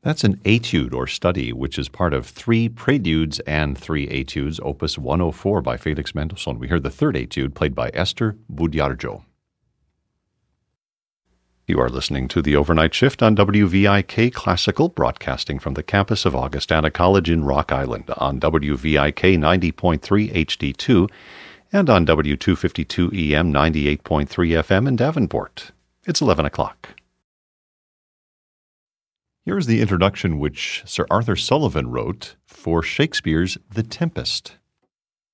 That's an etude or study, which is part of 3 preludes and 3 etudes, opus 104 by Felix Mendelssohn. We heard the third etude played by Esther Budiarjo. You are listening to The Overnight Shift on WVIK Classical, broadcasting from the campus of Augustana College in Rock Island on WVIK 90.3 HD2 and on W252 EM 98.3 FM in Davenport. It's 11 o'clock. Here's the introduction which Sir Arthur Sullivan wrote for Shakespeare's The Tempest.